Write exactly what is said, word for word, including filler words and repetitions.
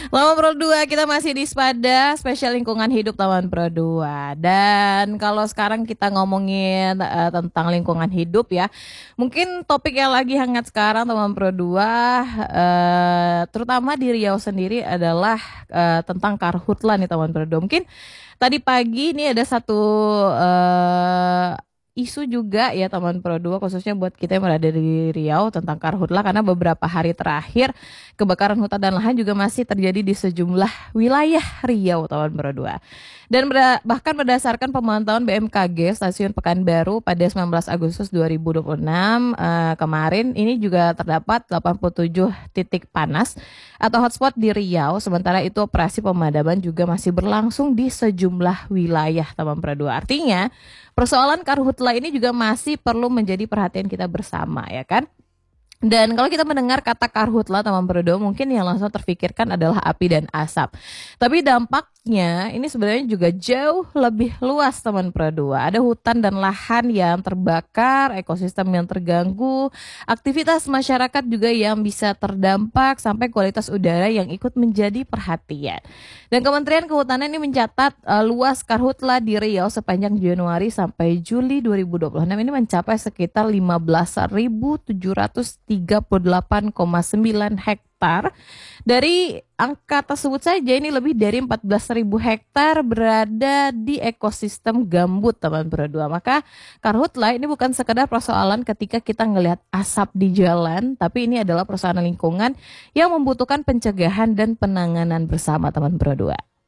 Taman Pro dua, kita masih di Spada spesial lingkungan hidup Taman Pro dua. Dan kalau sekarang kita ngomongin uh, tentang lingkungan hidup ya, mungkin topik yang lagi hangat sekarang Taman Pro dua, uh, terutama di Riau sendiri adalah uh, tentang karhutla nih Taman Pro dua. Mungkin tadi pagi ini ada satu uh, isu juga ya Taman Pro dua, khususnya buat kita yang berada di Riau tentang karhutla, karena beberapa hari terakhir kebakaran hutan dan lahan juga masih terjadi di sejumlah wilayah Riau Taman Pro dua. Dan ber- bahkan berdasarkan pemantauan B M K G Stasiun Pekanbaru pada sembilan belas Agustus dua ribu dua puluh enam uh, kemarin, ini juga terdapat delapan puluh tujuh titik panas atau hotspot di Riau. Sementara itu operasi pemadaman juga masih berlangsung di sejumlah wilayah Taman Pro dua. Artinya persoalan karhutla ini juga masih perlu menjadi perhatian kita bersama, ya kan? Dan kalau kita mendengar kata karhutla Taman Pro dua, mungkin yang langsung terfikirkan adalah api dan asap. Tapi dampaknya ini sebenarnya juga jauh lebih luas Taman Pro dua. Ada hutan dan lahan yang terbakar, ekosistem yang terganggu, aktivitas masyarakat juga yang bisa terdampak, sampai kualitas udara yang ikut menjadi perhatian. Dan Kementerian Kehutanan ini mencatat uh, luas karhutla di Riau sepanjang Januari sampai Juli dua ribu dua puluh enam ini mencapai sekitar lima belas ribu tujuh ratus tiga puluh delapan koma sembilan hektar. Dari angka tersebut saja ini lebih dari empat belas ribu hektar berada di ekosistem gambut Taman Pro dua. Maka karhutla ini bukan sekedar persoalan ketika kita ngelihat asap di jalan, tapi ini adalah persoalan lingkungan yang membutuhkan pencegahan dan penanganan bersama Taman Pro dua.